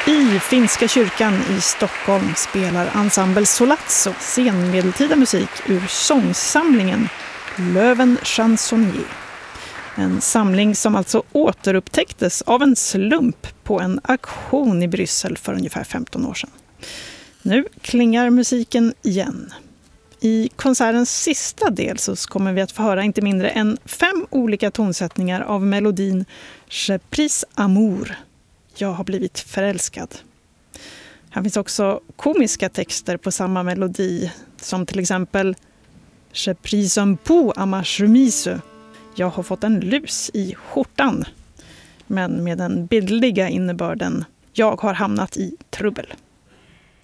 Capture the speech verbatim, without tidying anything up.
I Finska kyrkan i Stockholm spelar ensemble Solazzo senmedeltida musik ur sångsamlingen Löwen Chansonnier. En samling som alltså återupptäcktes av en slump på en auktion i Bryssel för ungefär femton år sedan. Nu klingar musiken igen. I konsertens sista del så kommer vi att få höra inte mindre än fem olika tonsättningar av melodin Je pris amour. Jag har blivit förälskad. Här finns också komiska texter på samma melodi, som till exempel Je pris un pot à ma chemise. Jag har fått en lus i skjortan. Men med den bildliga innebörden, jag har hamnat i trubbel.